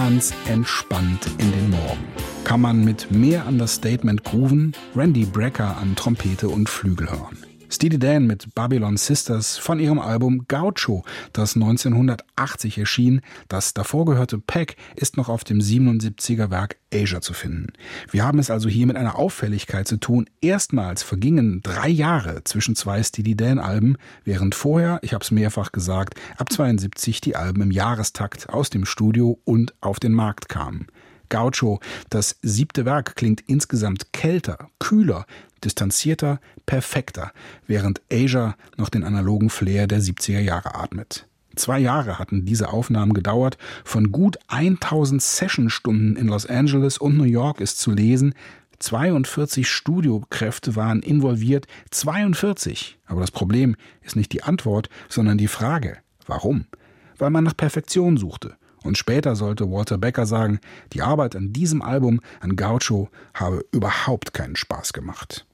Ganz entspannt in den Morgen. Kann man mit mehr Understatement grooven, Randy Brecker an Trompete und Flügel hören. Steely Dan mit Babylon Sisters von ihrem Album Gaucho, das 1980 erschien. Das davor gehörte Pack ist noch auf dem 77er Werk Asia zu finden. Wir haben es also hier mit einer Auffälligkeit zu tun. Erstmals vergingen 3 Jahre zwischen 2 Steely Dan Alben, während vorher, ich habe es mehrfach gesagt, ab 72 die Alben im Jahrestakt aus dem Studio und auf den Markt kamen. Gaucho, das 7. Werk, klingt insgesamt kälter, kühler, distanzierter, perfekter, während Asia noch den analogen Flair der 70er Jahre atmet. 2 Jahre hatten diese Aufnahmen gedauert, von gut 1000 Sessionstunden in Los Angeles und New York ist zu lesen, 42 Studiokräfte waren involviert, 42. Aber das Problem ist nicht die Antwort, sondern die Frage, warum? Weil man nach Perfektion suchte. Und später sollte Walter Becker sagen, die Arbeit an diesem Album, an Gaucho, habe überhaupt keinen Spaß gemacht.